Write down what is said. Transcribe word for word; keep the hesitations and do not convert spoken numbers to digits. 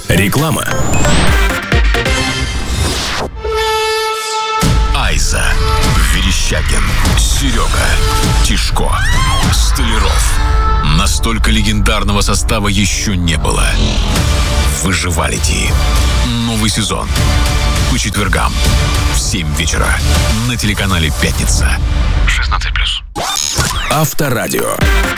Реклама. Айза, Верещагин, Серега, Тишко, Столяров. Настолько легендарного состава еще не было. Выживалити. Новый сезон. По четвергам в семь вечера на телеканале «Пятница». шестнадцать плюс. Авторадио.